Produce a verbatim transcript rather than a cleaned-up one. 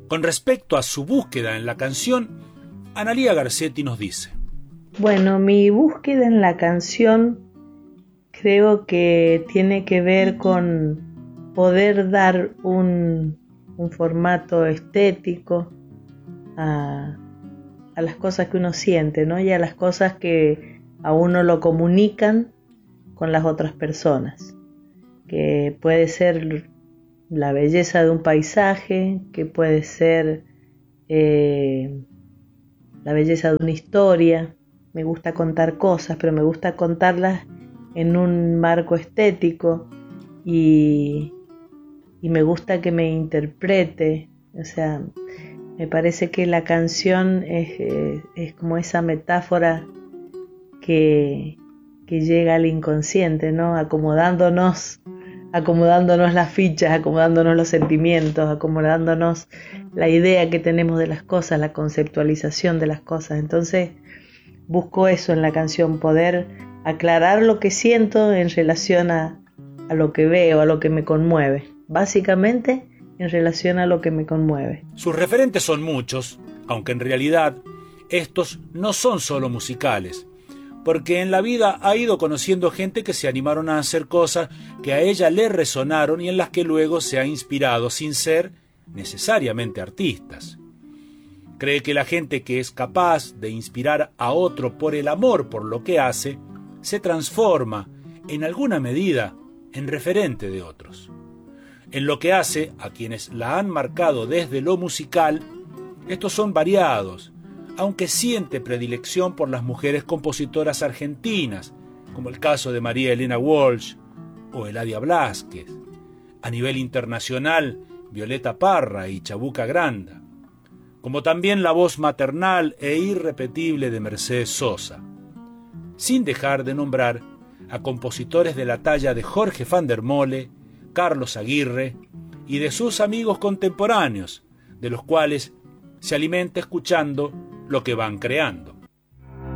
Con respecto a su búsqueda en la canción, Analía Garcetti nos dice: Bueno, mi búsqueda en la canción creo que tiene que ver con poder dar un, un formato estético a, a las cosas que uno siente, ¿no? Y a las cosas que a uno lo comunican con las otras personas, que puede ser la belleza de un paisaje, que puede ser eh, la belleza de una historia. Me gusta contar cosas, pero me gusta contarlas en un marco estético y, y me gusta que me interprete. O sea, me parece que la canción es, es, es como esa metáfora que, que llega al inconsciente, ¿no? Acomodándonos, acomodándonos las fichas, acomodándonos los sentimientos, acomodándonos la idea que tenemos de las cosas, la conceptualización de las cosas. Entonces busco eso en la canción, poder aclarar lo que siento en relación a, a lo que veo, a lo que me conmueve. Básicamente en relación a lo que me conmueve. Sus referentes son muchos, aunque en realidad estos no son solo musicales, porque en la vida ha ido conociendo gente que se animaron a hacer cosas que a ella le resonaron y en las que luego se ha inspirado sin ser necesariamente artistas. Cree que la gente que es capaz de inspirar a otro por el amor por lo que hace, se transforma, en alguna medida, en referente de otros. En lo que hace a quienes la han marcado desde lo musical, estos son variados, aunque siente predilección por las mujeres compositoras argentinas, como el caso de María Elena Walsh o Eladia Blasquez. A nivel internacional, Violeta Parra y Chabuca Granda, como también la voz maternal e irrepetible de Mercedes Sosa, sin dejar de nombrar a compositores de la talla de Jorge van der Mole, Carlos Aguirre y de sus amigos contemporáneos, de los cuales se alimenta escuchando lo que van creando.